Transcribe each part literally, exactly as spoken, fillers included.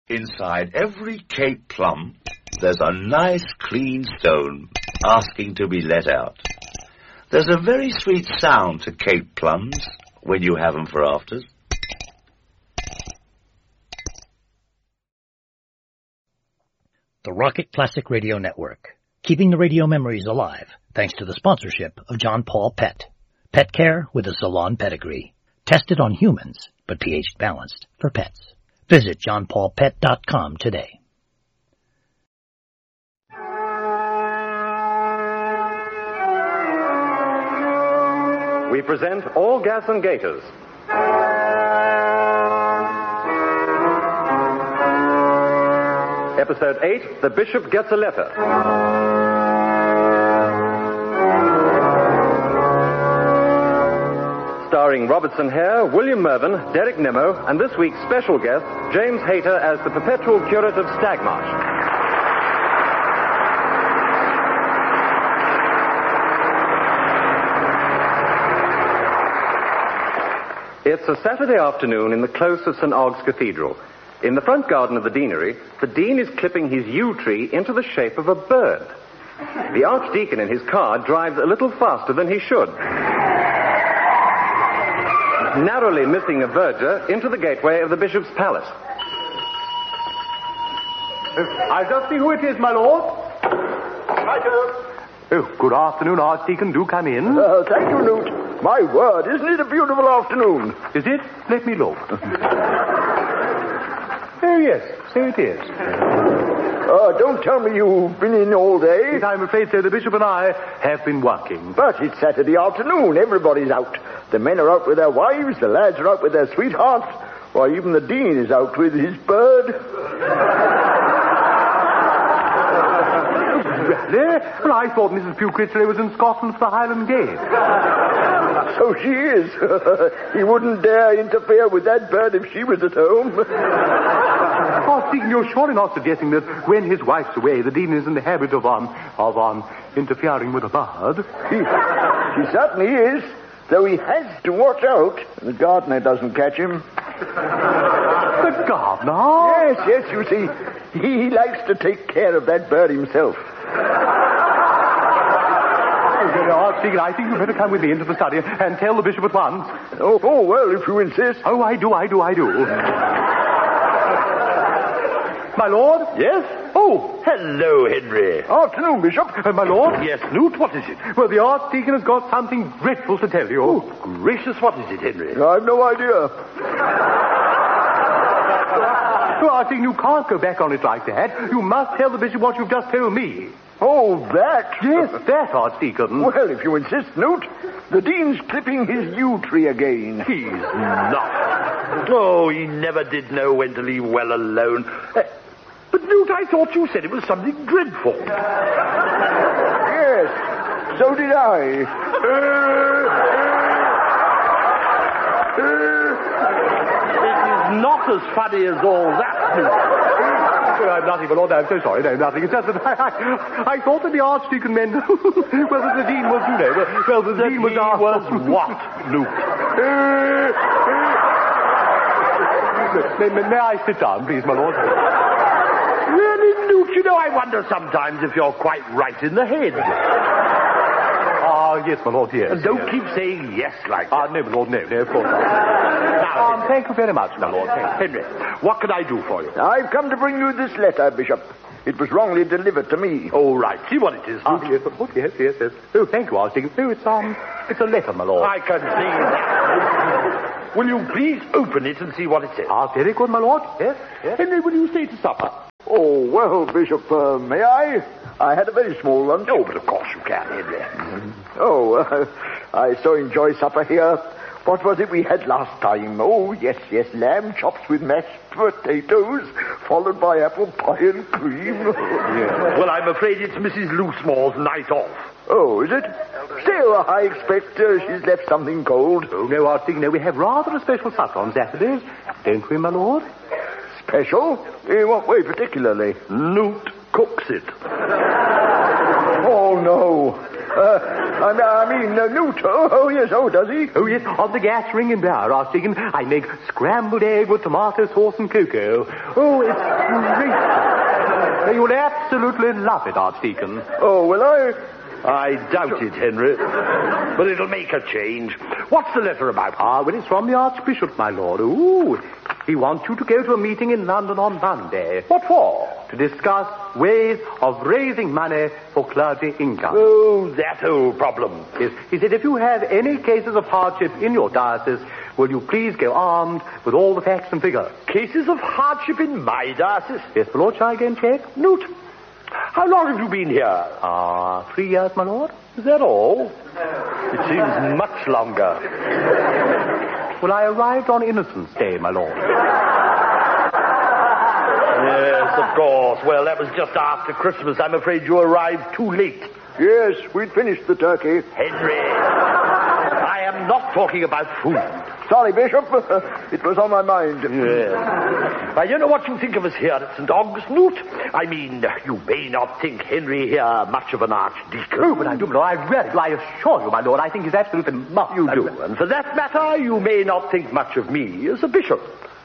Inside every Cape plum, there's a nice clean stone asking to be let out. There's a very sweet sound to Cape plums when you have them for afters. The Rocket Classic Radio Network, keeping the radio memories alive thanks to the sponsorship of John Paul Pet. Pet care with a salon pedigree. Tested on humans, but pH balanced for pets. Visit john paul pet dot com today. We present All Gas and Gaiters. Episode eight, The Bishop Gets a Letter. Starring Robertson Hare, William Mervyn, Derek Nimmo, and this week's special guest, James Hayter, as the perpetual curate of Stagmarsh. It's a Saturday afternoon in the close of St Ogg's Cathedral. In the front garden of the deanery, the dean is clipping his yew tree into the shape of a bird. The archdeacon in his car drives a little faster than he should, narrowly missing a verger into the gateway of the bishop's palace. I'll just see who it is, my lord. Righto. Oh, good afternoon, Archdeacon. Do come in. Uh, thank you, Newt. My word, isn't it a beautiful afternoon? Is it? Let me look. Oh, yes, so it is. Uh, don't tell me you've been in all day. Yes, I'm afraid so. The bishop and I have been working. But it's Saturday afternoon. Everybody's out. The men are out with their wives. The lads are out with their sweethearts. Why, even the dean is out with his bird. Really? Well, I thought Missus Pugh Critchley was in Scotland for the Highland Games. So she is. He wouldn't dare interfere with that bird if she was at home. Oh, Stephen, you're surely not suggesting that when his wife's away, the dean is in the habit of, um, of, um, interfering with a bird? He, he certainly is, though he has to watch out. The gardener doesn't catch him. The gardener? Yes, yes, you see, he likes to take care of that bird himself. Archdeacon, I think you'd better come with me into the study and tell the bishop at once. Oh, oh, well, if you insist. Oh, I do, I do, I do. My lord? Yes? Oh, hello, Henry. Afternoon, Bishop. Uh, my lord? Yes, Newt, what is it? Well, the Archdeacon has got something dreadful to tell you. Oh, gracious, what is it, Henry? I've no idea. Well, Archdeacon, you can't go back on it like that. You must tell the bishop what you've just told me. Oh, that? Yes, that, Archdeacon. Well, if you insist, Newt, the dean's clipping his yew tree again. He's not. Oh, he never did know when to leave well alone. Uh, but, Newt, I thought you said it was something dreadful. Yes, so did I. It is not as funny as all that, Newt. Well, I'm nothing, my lord. I'm so sorry. No, nothing. It's just that I, I, I thought that the Archdeacon meant, well, that the dean was, you know, well, the, the dean was asked... was what, Luke? may, may, may I sit down, please, my lord? Really, Luke, you know, I wonder sometimes if you're quite right in the head. Ah, yes, my lord, yes. And don't yes. keep saying yes like Ah, that. uh, no, my lord, no, no, of course not. Now, um, thank you very much, my lord. Henry, what can I do for you? I've come to bring you this letter, Bishop. It was wrongly delivered to me. Oh, right. See what it is, Ah, Luke. yes, oh, yes, yes, yes. Oh, thank you, Archdeacon. Oh, it's, um, it's a letter, my lord. I can see that. Will you please open it and see what it says? Ah, very good, my lord. Yes, yes. Henry, will you stay to supper? Oh, well, Bishop, uh, may I? I had a very small lunch. Oh, but of course you can, Henry. Oh, uh, I so enjoy supper here. What was it we had last time? Oh, yes, yes, lamb chops with mashed potatoes, followed by apple pie and cream. Yeah. Well, I'm afraid it's Missus Loosemore's night off. Oh, is it? Still, I expect uh, she's left something cold. Oh, no, Archdeacon, no, we have rather a special supper on Saturdays, don't we, my lord? Special? In what way particularly? Newt cooks it. Oh, no. Uh, I, I mean, uh, Newt. Oh, oh, yes, oh, does he? Oh, yes, on the gas ring bar, Archdeacon, I make scrambled egg with tomato sauce and cocoa. Oh, it's great. You'll absolutely love it, Archdeacon. Oh, well, I... I doubt it, Henry. But it'll make a change. What's the letter about? Ah, well, it's from the Archbishop, my lord. Ooh, he wants you to go to a meeting in London on Monday. What for? To discuss ways of raising money for clergy income. Oh, that old problem. Yes, he said if you have any cases of hardship in your diocese, will you please go armed with all the facts and figures? Cases of hardship in my diocese? Yes, my lord, shall I again check? Newt, how long have you been here? Ah, uh, three years, my lord. Is that all? It seems much longer. Well, I arrived on Innocents' Day, my lord. Yes, of course. Well, that was just after Christmas. I'm afraid you arrived too late. Yes, we'd finished the turkey. Henry, I am not talking about food. Sorry, Bishop. It was on my mind. Yes. I don't know what you think of us here at Saint Og's, Newt. I mean, you may not think Henry here much of an archdeacon. Oh, but I do, my lord. I really do. I assure you, my lord, I think he's absolutely must. You do. And for that matter, you may not think much of me as a bishop.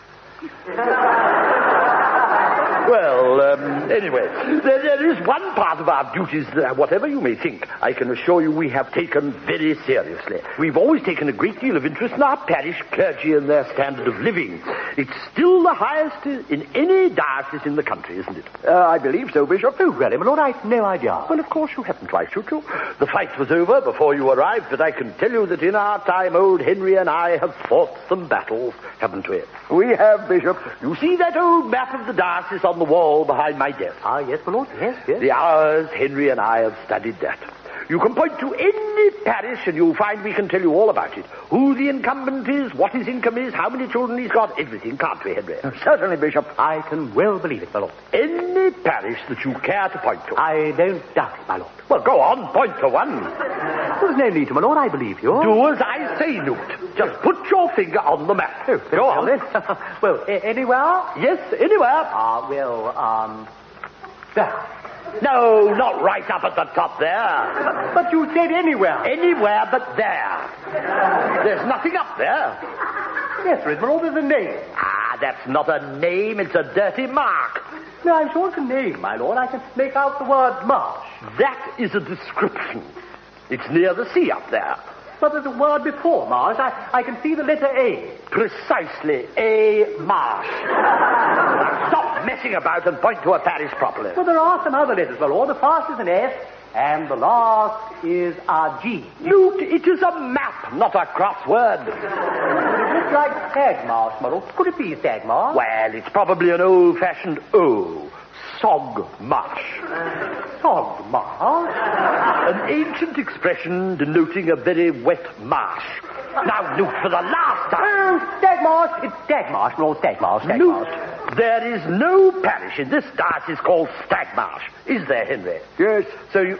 Well, um, anyway, there, there is one part of our duties that, whatever you may think, I can assure you we have taken very seriously. We've always taken a great deal of interest in our parish clergy and their standard of living. It's still the highest in any diocese in the country, isn't it? Uh, I believe so, Bishop. Oh, really, my lord, I have no idea. Well, of course you haven't. Why should you? The fight was over before you arrived, but I can tell you that in our time, old Henry and I have fought some battles, haven't we? We have, Bishop. You see that old map of the diocese on the wall behind my desk? Ah, yes, my lord, yes, yes. The hours Henry and I have studied that. You can point to any parish and you'll find we can tell you all about it. Who the incumbent is, what his income is, how many children he's got, everything, can't we, Henry? Certainly, Bishop. I can well believe it, my lord. Any parish that you care to point to. I don't doubt it, my lord. Well, go on, point to one. There's no need to, my lord, I believe you. Do as I say, Newt. Just put your finger on the map. Oh, go on. Well, a- anywhere? Yes, anywhere. Ah, uh, well, um... there. No, not right up at the top there. But you said anywhere. Anywhere but there. There's nothing up there. Yes, there is, my lord, there's a name. Ah, that's not a name, it's a dirty mark. No, I'm sure it's a name, my lord. I can make out the word marsh. That is a description. It's near the sea up there. But there's a word before marsh. I, I can see the letter A. Precisely, a marsh. Stop messing about and point to a parish properly. Well, there are some other letters, my lord. The first is an S, and the last is a G. Newt, it is a map, not a crossword. It looks like Stagmarsh, my lord. Could it be Stagmarsh? Well, it's probably an old-fashioned O. Sogmarsh. Sogmarsh? An ancient expression denoting a very wet marsh. Now, Newt, for the last time. Oh, Stagmarsh. It's Stagmarsh, my lord. Stagmarsh, Stagmarsh. Newt, there is no parish in this diocese called Stagmarsh. Is there, Henry? Yes. So you...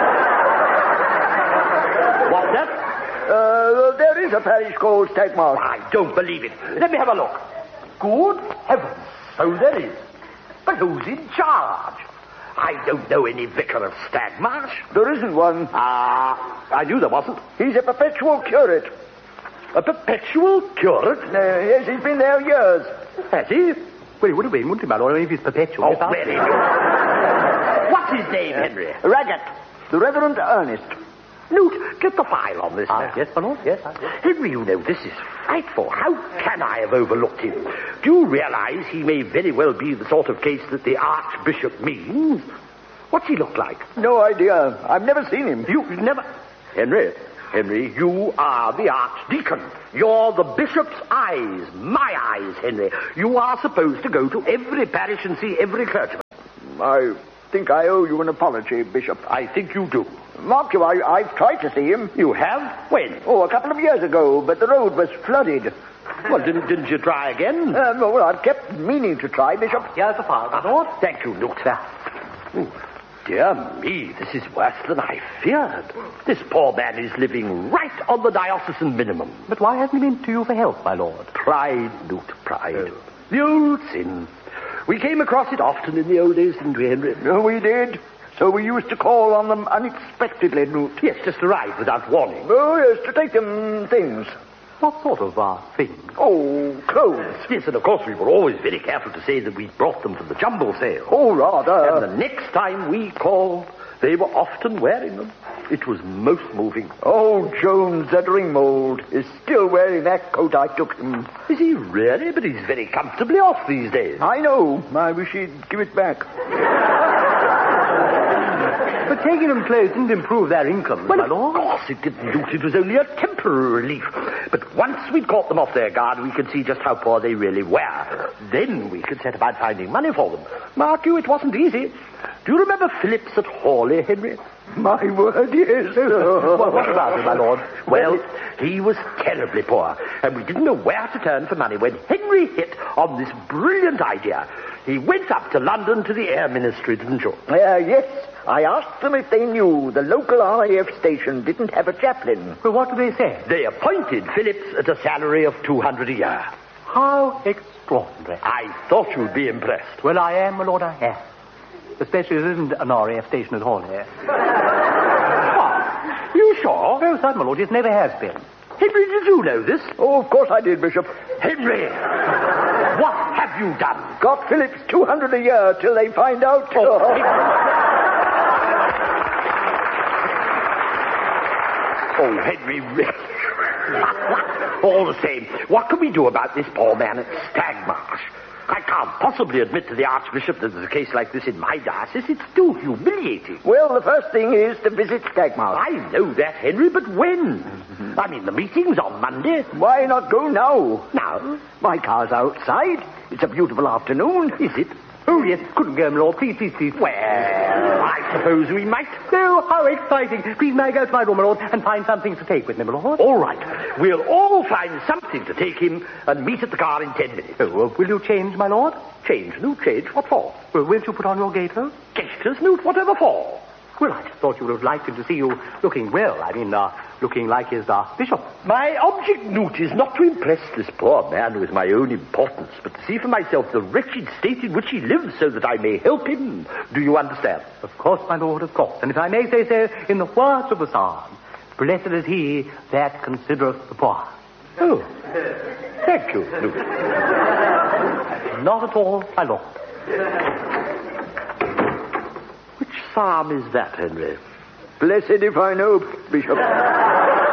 What's that? Uh, there is a parish called Stagmarsh. I don't believe it. Let me have a look. Good heavens. So there is. But who's in charge? I don't know any vicar of Stagmarsh. There isn't one. Ah, I knew there wasn't. He's a perpetual curate. A perpetual curate? Uh, yes, he's been there years. Has he? Well, he would have been, wouldn't he, my lord? I mean, if he's perpetual. Oh, very good. What's his name, Henry? Raggett. The Reverend Ernest. Newt, get the file on this Ah, now. yes, my lord, yes. I, yes. Henry, you know, this is frightful. How can I have overlooked him? Do you realize he may very well be the sort of case that the Archbishop means? What's he look like? No idea. I've never seen him. You never... Henry, Henry, you are the Archdeacon. You're the Bishop's eyes, my eyes, Henry. You are supposed to go to every parish and see every clergyman. I think I owe you an apology, Bishop. I think you do. Mark you, I, I've tried to see him. You have? When? Oh, a couple of years ago, but the road was flooded. Well, didn't, didn't you try again? Uh, no, well, I've kept meaning to try, Bishop. Here's the file, my lord. Thank you, Newt. Ooh, dear me, this is worse than I feared. This poor man is living right on the diocesan minimum. But why hasn't he been to you for help, my lord? Pride, Newt, pride. Oh. The old sin. We came across it often in the old days, didn't we, Henry? No, we did. so we used to call on them unexpectedly, Newt. Yes, just arrived without warning. Oh, yes, to take them things. What sort of, uh, thing? Oh, clothes. Yes, and of course we were always very careful to say that we brought them from the jumble sale. Oh, rather. And the next time we called, they were often wearing them. It was most moving. Oh, Jones at Ringmold is still wearing that coat I took him. Is he really? But he's very comfortably off these days. I know. I wish he'd give it back. But taking them clothes didn't improve their income, Well, my of lord. course it didn't, Newt. It was only a temporary relief. But once we'd caught them off their guard, we could see just how poor they really were. Then we could set about finding money for them. Mark you, it wasn't easy. Do you remember Phillips at Hawley, Henry? My word, yes. Well, what about him, my lord? Well, he was terribly poor, and we didn't know where to turn for money when Henry hit on this brilliant idea. He went up to London to the Air Ministry, didn't you? Uh, yes, I asked them if they knew the local R A F station didn't have a chaplain. Well, what do they say? They appointed Phillips at a salary of two hundred a year. How extraordinary. I thought you'd be impressed. Well, I am, my lord, I am. Especially as there isn't an R A F station at all here. What? You sure? Oh, son, my lord, it never has been. Henry, did you know this? Oh, of course I did, Bishop. Henry, what have you done? Got Phillips two hundred a year till they find out. Oh, oh Henry, all the same, what can we do about this poor man at Stagmarsh? I can't possibly admit to the Archbishop that there's a case like this in my diocese. It's too humiliating. Well, the first thing is to visit Stagmarsh. I know that, Henry, but when? I mean, the meeting's on Monday. Why not go now? Now? My car's outside. It's a beautiful afternoon. Is it? Oh, yes, couldn't go, my lord. Please, please, please. Well, I suppose we might. Oh, how exciting. Please, may I go to my room, my lord, and find something to take with me, my lord? All right. We'll all find something to take him and meet at the car in ten minutes. Oh, well, will you change, my lord? Change, new change. What for? Well, won't you put on your gaiters? Gaiters, Newt, whatever for? Well, I just thought you would have liked him to see you looking well. I mean, uh, looking like his, uh, bishop. My object, Newt, is not to impress this poor man with my own importance, but to see for myself the wretched state in which he lives so that I may help him. Do you understand? Of course, my lord, of course. And if I may say so, in the words of the psalm, blessed is he that considereth the poor. Oh, thank you, Newt. Not at all, my lord. Which psalm is that, Henry? Blessed if I know, Bishop.